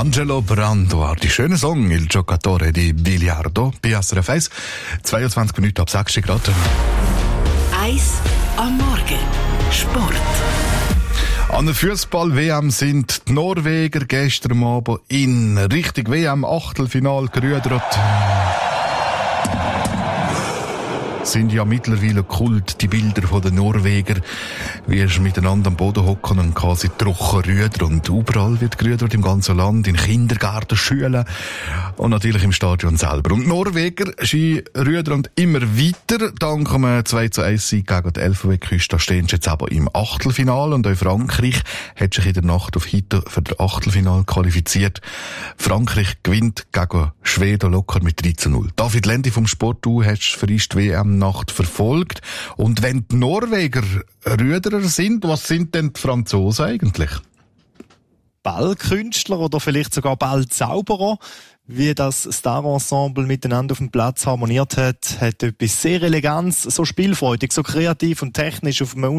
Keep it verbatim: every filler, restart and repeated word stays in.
Angelo Brando, die schöne Song Il giocatore di biliardo, B S R F eins, zweiundzwanzig Minuten ab sechs Grad. eins am Morgen, Sport. An der Fußball-W M sind die Norweger gestern Abend in Richtung W M-Achtelfinal gerudert. Sind ja mittlerweile Kult, die Bilder von den Norweger, wie sie miteinander am Boden hocken und quasi trocken rüdern. Und überall wird gerüdert im ganzen Land, in Kindergärten, Schulen und natürlich im Stadion selber. Und die Norweger, sie rüdern immer weiter. Dank einem zwei zu eins Sieg gegen die L V W-Küste stehen sie jetzt aber im Achtelfinale. Und auch Frankreich hat sich in der Nacht auf heute für das Achtelfinale qualifiziert. Frankreich gewinnt gegen Schweden locker mit drei zu null. David Lendi vom Sport, du hast für uns die W M-Nacht verfolgt. Und wenn die Norweger Rüderer sind, was sind denn die Franzosen eigentlich? Ballkünstler oder vielleicht sogar Ballzauberer. Wie das Star-Ensemble miteinander auf dem Platz harmoniert hat, hat etwas sehr Elegantes, so spielfreudig, so kreativ und technisch auf einem